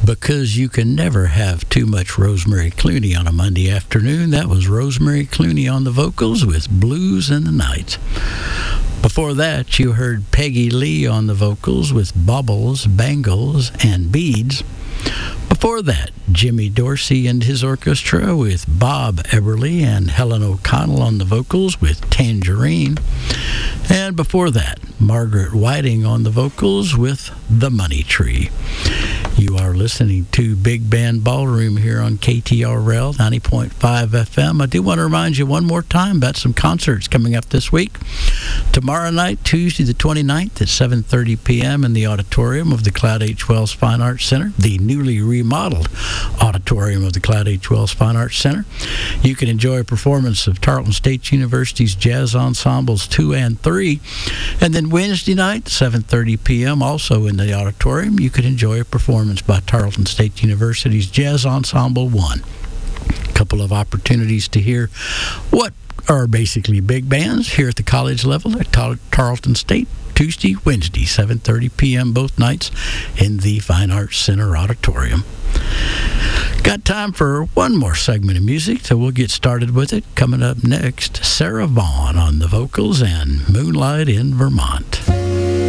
Because you can never have too much Rosemary Clooney on a Monday afternoon. That was Rosemary Clooney on the vocals with Blues in the Night. Before that, you heard Peggy Lee on the vocals with Baubles, Bangles, and Beads. Before that, Jimmy Dorsey and his orchestra with Bob Eberly and Helen O'Connell on the vocals with Tangerine. And before that, Margaret Whiting on the vocals with The Money Tree. You are listening to Big Band Ballroom here on KTRL 90.5 FM. I do want to remind you one more time about some concerts coming up this week. Tomorrow night, Tuesday the 29th at 7:30 p.m. in the auditorium of the Cloud H. Wells Fine Arts Center, the newly remodeled auditorium of the Cloud H. Wells Fine Arts Center. You can enjoy a performance of Tarleton State University's Jazz Ensembles 2 and 3. And then Wednesday night, 7:30 p.m., also in the auditorium, you can enjoy a performance by Tarleton State University's Jazz Ensemble 1. A couple of opportunities to hear what are basically big bands here at the college level at Tarleton State. Tuesday, Wednesday, 7:30 p.m. both nights in the Fine Arts Center Auditorium. Got time for one more segment of music, so we'll get started with it. Coming up next, Sarah Vaughan on the vocals and Moonlight in Vermont.